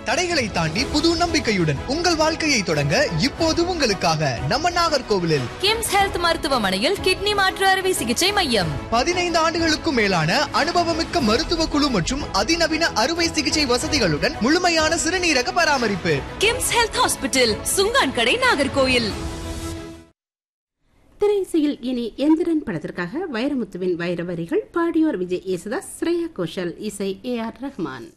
தடைகளை தாண்டி புது நம்பிக்கையுடன் உங்கள் வாழ்க்கையை தொடங்க இப்போது உங்களுக்காக நம்ம நாகர்கோவிலில் கிம்ஸ் ஹெல்த் மருத்துவமனையில் கிட்னி மாற்று அறுவை சிகிச்சை மையம். 15 ஆண்டுகளுக்கும் மேலான அனுபவமிக்க மருத்துவ குழு மற்றும் அதிநவீன அறுவை சிகிச்சை வசதிகளுடன் முழுமையான சிறுநீரக பராமரிப்பு. கிம்ஸ் ஹெல்த் ஹாஸ்பிட்டல், சுங்கான் கடை, நாகர்கோவில். திரையிசையில் இனி எந்திரன் படத்திற்காக வைரமுத்துவின் வைர வரிகள், பாடியோர் விஜய் யேசுதாஸ், ஸ்ரேயா கோஷல், இசை AR ரஹ்மான்.